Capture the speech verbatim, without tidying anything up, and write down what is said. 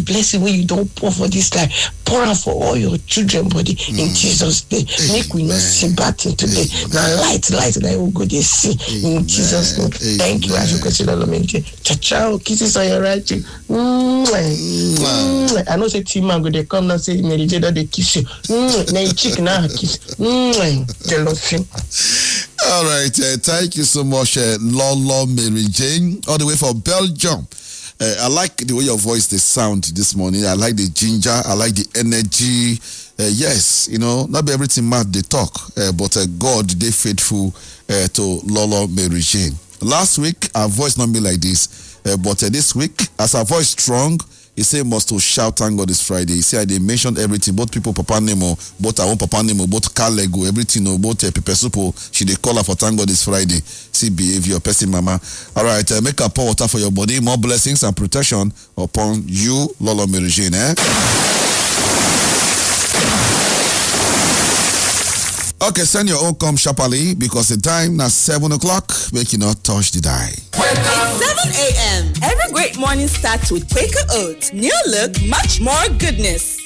blessing when you don't pour for this life, pour out for all your children, body, mm. in Jesus' name. Make we not see bad thing today. Now, light, light, that will go they see in Jesus' name. Amen. Thank you, as you consider the Ciao, ciao, kisses on your right cheek. Mm. Mm. I know say Team Mango, they come now say, Mary J, that they kiss you. Mm. Now, chick now kiss. Mm. They love him. All right, uh, thank you so much, uh, Lolo Mary Jane, all the way from Belgium. Uh, I like the way your voice, the sound this morning. I like the ginger. I like the energy. Uh, yes, you know, not be everything mad they talk, uh, but uh, God, they faithful uh, to Lolo Mary Jane. Last week, our voice not be like this, uh, but uh, this week, as our voice strong, he say must to shout thank God this Friday. He say they mentioned everything, both people Papa Nemo, both our own Papa Nemo, both Kalego, everything, no, both uh, Pepe Supo. She they call her for thank God this Friday. See behavior, person mama. All right, uh, make a pour water for your body, more blessings and protection upon you, Lolo Mary Jane, eh? Okay, send your own come sharply because the time now seven o'clock. Make you not touch the die. It's seven a.m. Every great morning starts with Quaker Oats. New look, much more goodness.